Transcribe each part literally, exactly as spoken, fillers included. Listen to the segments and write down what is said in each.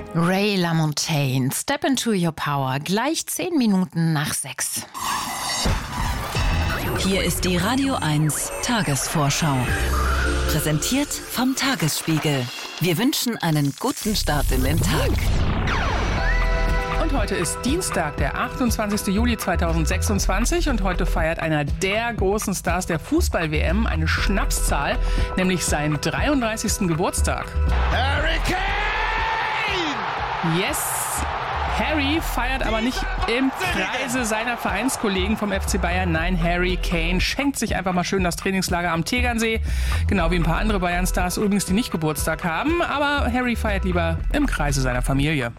Ray LaMontagne, Step into your power, gleich zehn Minuten nach sechs. Hier ist die Radio eins Tagesvorschau. Präsentiert vom Tagesspiegel. Wir wünschen einen guten Start in den Tag. Und heute ist Dienstag, der achtundzwanzigster Juli zweitausendsechsundzwanzig, und heute feiert einer der großen Stars der Fußball-W M eine Schnapszahl, nämlich seinen dreiunddreißigsten Geburtstag. Harry Kane! Yes! Harry feiert aber nicht im Kreise seiner Vereinskollegen vom F C Bayern. Nein, Harry Kane schenkt sich einfach mal schön das Trainingslager am Tegernsee. Genau wie ein paar andere Bayern-Stars übrigens, die nicht Geburtstag haben. Aber Harry feiert lieber im Kreise seiner Familie.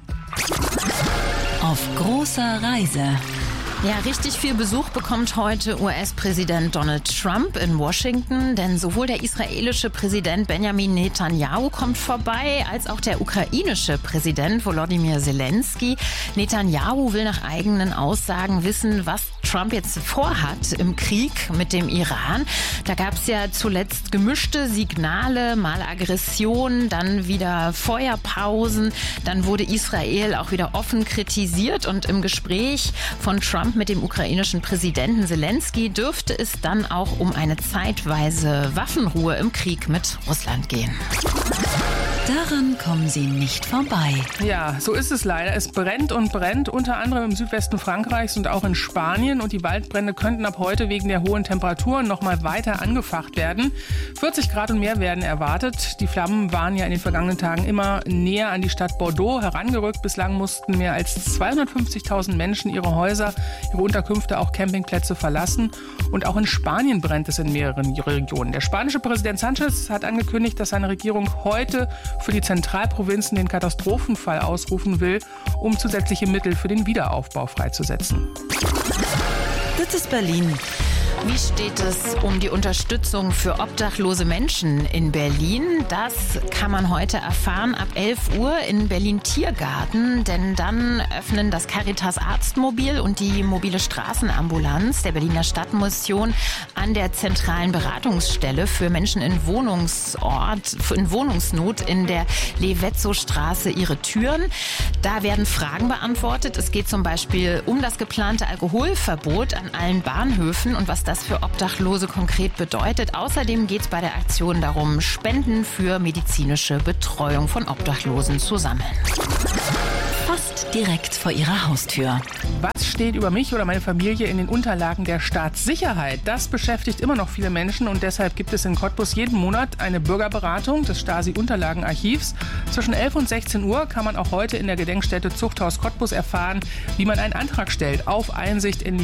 Auf großer Reise. Ja, richtig viel Besuch bekommt heute U S-Präsident Donald Trump in Washington, denn sowohl der israelische Präsident Benjamin Netanyahu kommt vorbei, als auch der ukrainische Präsident Volodymyr Zelensky. Netanyahu will nach eigenen Aussagen wissen, was Trump jetzt vorhat im Krieg mit dem Iran. Da gab es ja zuletzt gemischte Signale, mal Aggression, dann wieder Feuerpausen. Dann wurde Israel auch wieder offen kritisiert, und im Gespräch von Trump mit dem ukrainischen Präsidenten Zelensky dürfte es dann auch um eine zeitweise Waffenruhe im Krieg mit Russland gehen. Daran kommen sie nicht vorbei. Ja, so ist es leider. Es brennt und brennt, unter anderem im Südwesten Frankreichs und auch in Spanien. Und die Waldbrände könnten ab heute wegen der hohen Temperaturen noch mal weiter angefacht werden. vierzig Grad und mehr werden erwartet. Die Flammen waren ja in den vergangenen Tagen immer näher an die Stadt Bordeaux herangerückt. Bislang mussten mehr als zweihundertfünfzigtausend Menschen ihre Häuser, ihre Unterkünfte, auch Campingplätze verlassen. Und auch in Spanien brennt es in mehreren Regionen. Der spanische Präsident Sanchez hat angekündigt, dass seine Regierung heute für die Zentralprovinzen den Katastrophenfall ausrufen will, um zusätzliche Mittel für den Wiederaufbau freizusetzen. Das ist Berlin. Wie steht es um die Unterstützung für obdachlose Menschen in Berlin? Das kann man heute erfahren ab elf Uhr in Berlin-Tiergarten, denn dann öffnen das Caritas Arztmobil und die mobile Straßenambulanz der Berliner Stadtmission an der zentralen Beratungsstelle für Menschen in Wohnungsort, in Wohnungsnot in der Levetzow-Straße ihre Türen. Da werden Fragen beantwortet. Es geht zum Beispiel um das geplante Alkoholverbot an allen Bahnhöfen und was das für Obdachlose konkret bedeutet. Außerdem geht es bei der Aktion darum, Spenden für medizinische Betreuung von Obdachlosen zu sammeln. Fast direkt vor ihrer Haustür. Was steht über mich oder meine Familie in den Unterlagen der Staatssicherheit? Das beschäftigt immer noch viele Menschen, und deshalb gibt es in Cottbus jeden Monat eine Bürgerberatung des Stasi-Unterlagenarchivs. Zwischen elf und sechzehn Uhr kann man auch heute in der Gedenkstätte Zuchthaus Cottbus erfahren, wie man einen Antrag stellt auf Einsicht in die